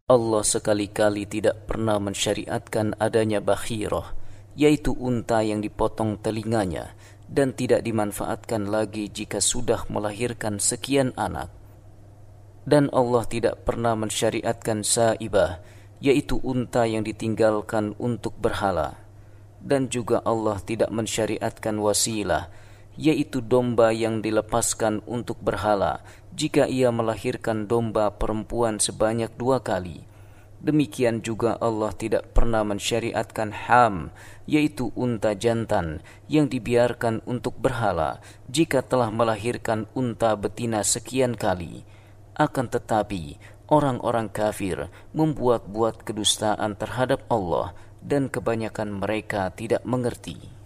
Allah sekali-kali tidak pernah mensyariatkan adanya bakhirah, yaitu unta yang dipotong telinganya dan tidak dimanfaatkan lagi jika sudah melahirkan sekian anak. Dan Allah tidak pernah mensyariatkan saibah, yaitu unta yang ditinggalkan untuk berhala. Dan juga Allah tidak mensyariatkan wasilah, yaitu domba yang dilepaskan untuk berhala jika ia melahirkan domba perempuan sebanyak 2 kali. Demikian juga Allah tidak pernah mensyariatkan ham, yaitu unta jantan yang dibiarkan untuk berhala jika telah melahirkan unta betina sekian kali. Akan tetapi orang-orang kafir membuat-buat kedustaan terhadap Allah dan kebanyakan mereka tidak mengerti.